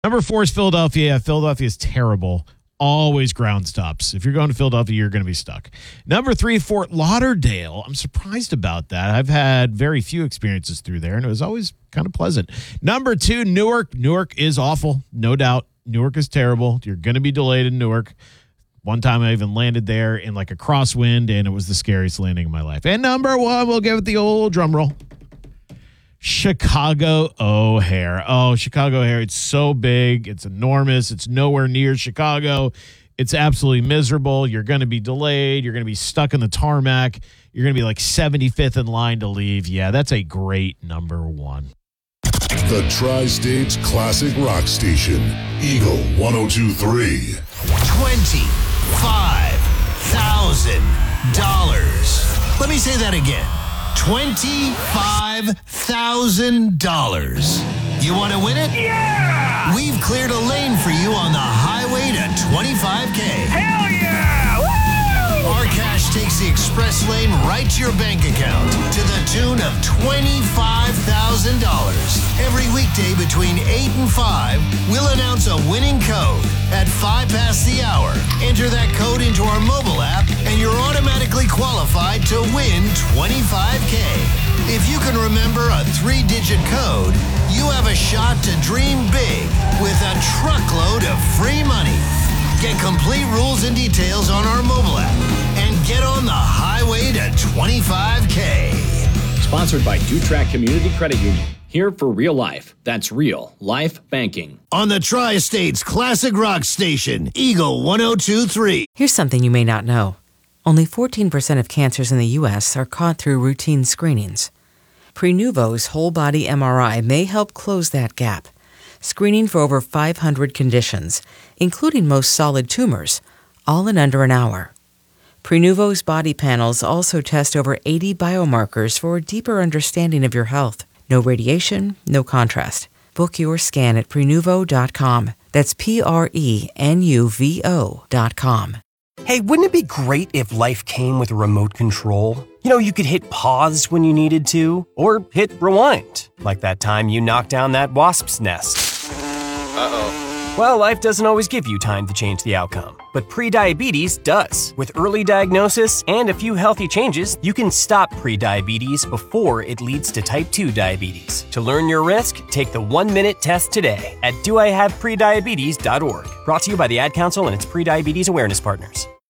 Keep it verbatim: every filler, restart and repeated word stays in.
Number four is Philadelphia. Yeah, Philadelphia is terrible. Always ground stops. If you're going to Philadelphia, you're going to be stuck. Number three, Fort Lauderdale. I'm surprised about that. I've had very few experiences through there, and it was always kind of pleasant. Number two, Newark. Newark is awful, no doubt. Newark is terrible. You're going to be delayed in Newark. One time I even landed there in like a crosswind, and it was the scariest landing of my life. And number one, we'll give it the old drum roll. Chicago O'Hare. Oh, Chicago O'Hare. It's so big. It's enormous. It's nowhere near Chicago. It's absolutely miserable. You're going to be delayed. You're going to be stuck in the tarmac. You're going to be like seventy-fifth in line to leave. Yeah, that's a great number one. The Tri-States Classic Rock Station. Eagle one oh two point three. twenty-five thousand dollars. Let me say that again. twenty-five thousand dollars. You want to win it? Yeah! We've cleared a lane for you on the highway to twenty-five K. Hell yeah! Woo! Our cash takes the express lane right to your bank account to the tune of twenty-five thousand dollars. Every weekday between eight and five, we'll announce a winning code. At five past the hour, enter that code into our mobile app, and you're automatically qualified to win twenty-five K. If you can remember a three-digit code, you have a shot to dream big with a truckload of free money. Get complete rules and details on our mobile app and get on the highway to twenty-five K. Sponsored by Dutrack Community Credit Union. Here for real life. That's real life banking. On the Tri-States Classic Rock Station, Eagle one oh two point three. Here's something you may not know. Only fourteen percent of cancers in the U S are caught through routine screenings. Prenuvo's whole-body M R I may help close that gap, screening for over five hundred conditions, including most solid tumors, all in under an hour. Prenuvo's body panels also test over eighty biomarkers for a deeper understanding of your health. No radiation, no contrast. Book your scan at Prenuvo dot com. That's P R E N U V O dot com. Hey, wouldn't it be great if life came with a remote control? You know, you could hit pause when you needed to, or hit rewind, like that time you knocked down that wasp's nest. Uh-oh. Well, life doesn't always give you time to change the outcome, but prediabetes does. With early diagnosis and a few healthy changes, you can stop prediabetes before it leads to type two diabetes. To learn your risk, take the one-minute test today at do I have prediabetes dot org. Brought to you by the Ad Council and its prediabetes awareness partners.